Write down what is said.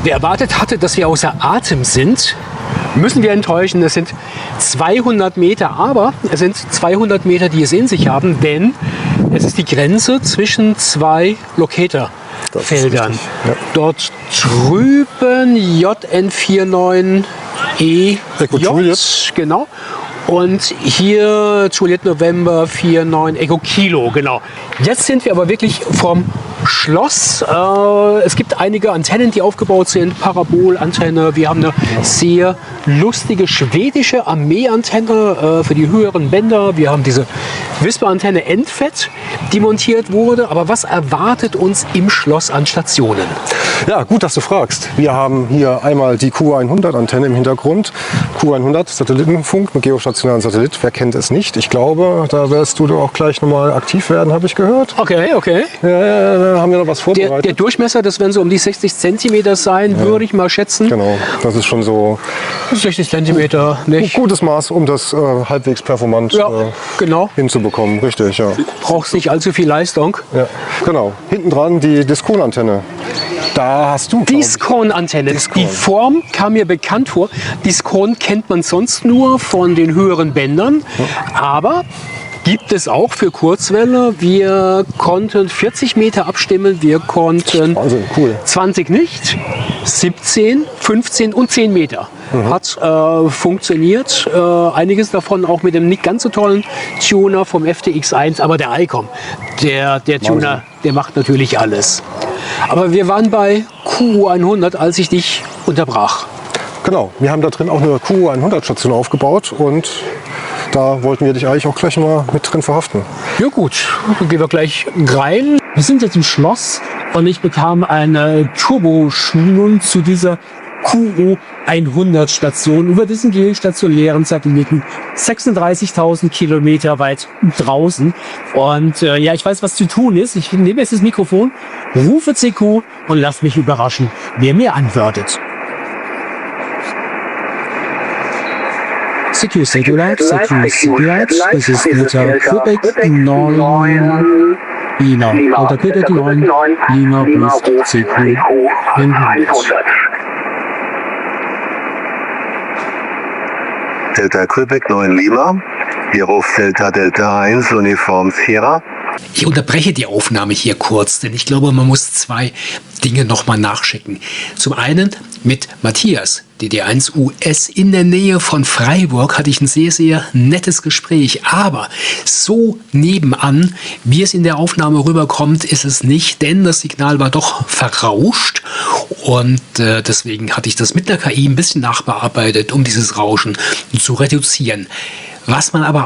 Wer erwartet hatte, dass wir außer Atem sind, müssen wir enttäuschen. Es sind 200 Meter, aber es sind 200 Meter, die es in sich haben, denn es ist die Grenze zwischen zwei Locator-Feldern. Ja. Dort drüben JN49EJ, genau. Und hier Juliet November 49 Echo Kilo, genau. Jetzt sind wir aber wirklich vom Schloss. Es gibt einige Antennen, die aufgebaut sind, Parabolantenne. Wir haben eine sehr lustige schwedische Armeeantenne für die höheren Bänder. Wir haben diese Whisper-Antenne Endfett, die montiert wurde. Aber was erwartet uns im Schloss an Stationen? Ja, gut, dass du fragst. Wir haben hier einmal die Q100-Antenne im Hintergrund. Q100 Satellitenfunk mit geostationären Satellit. Wer kennt es nicht? Ich glaube, da wirst du auch gleich nochmal aktiv werden, habe ich gehört. Okay, okay. Ja, haben wir noch was vorbereitet. Der Durchmesser, das werden so um die 60 Zentimeter sein, würde ich mal schätzen. Genau, das ist schon so 60 Zentimeter, nicht? gutes Maß, um das halbwegs performant Genau. hinzubekommen. Richtig, ja. Brauchst nicht allzu viel Leistung. Ja, genau. Hinten dran die Discon-Antenne. Da hast du. Discon-Antenne. Die Form kam mir bekannt vor. Discon kennt man sonst nur von den höheren Bändern. Aber gibt es auch für Kurzwelle. Wir konnten 40 Meter abstimmen. Wir konnten Wahnsinn, cool. 20 nicht, 17, 15 und 10 Meter. Hat funktioniert. Einiges davon auch mit dem nicht ganz so tollen Tuner vom FTX1. Aber der ICOM, der Tuner, der macht natürlich alles. Aber wir waren bei Q100, als ich dich unterbrach. Genau, wir haben da drin auch eine Q100-Station aufgebaut und da wollten wir dich eigentlich auch gleich mal mit drin verhaften. Ja gut, dann gehen wir gleich rein. Wir sind jetzt im Schloss und ich bekam eine Turboschulung zu dieser QO100-Station über diesen geostationären Satelliten 36.000 Kilometer weit draußen. Und ja, ich weiß, was zu tun ist. Ich nehme jetzt das Mikrofon, rufe CQ und lass mich überraschen, wer mir antwortet. CQ Satellite, das ist unter Quebec 9 Lima. Unter Quebec 9 Lima ruft CQ 100. Delta Quebec 9 Lima, hier ruft Delta 1 Uniform Sierra. Ich unterbreche die Aufnahme hier kurz, denn ich glaube, man muss zwei Dinge nochmal nachschicken. Zum einen mit Matthias, DD1 US, in der Nähe von Freiburg hatte ich ein sehr, sehr nettes Gespräch. Aber so nebenan, wie es in der Aufnahme rüberkommt, ist es nicht, denn das Signal war doch verrauscht. Und deswegen hatte ich das mit einer KI ein bisschen nachbearbeitet, um dieses Rauschen zu reduzieren. Was man aber